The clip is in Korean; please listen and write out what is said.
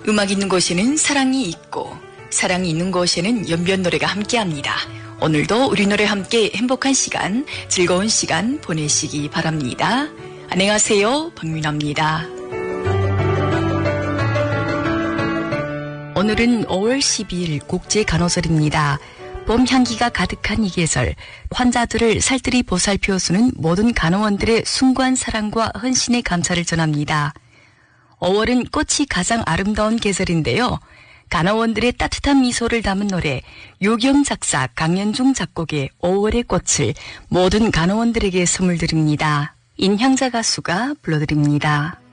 음악 있는 곳에는 사랑이 있고 사랑이 있는 곳에는 연변 노래가 함께합니다. 오늘도 우리 노래 함께 행복한 시간, 즐거운 시간 보내시기 바랍니다. 안녕하세요, 박민아입니다. 오늘은 5월 12일 국제간호설입니다. 봄 향기가 가득한 이 계절, 환자들을 살뜰히 보살펴주는 모든 간호원들의 숭고한 사랑과 헌신의 감사를 전합니다. 5월은 꽃이 가장 아름다운 계절인데요. 간호원들의 따뜻한 미소를 담은 노래, 유경 작사, 강연중 작곡의 5월의 꽃을 모든 간호원들에게 선물 드립니다. 인향자 가수가 불러드립니다.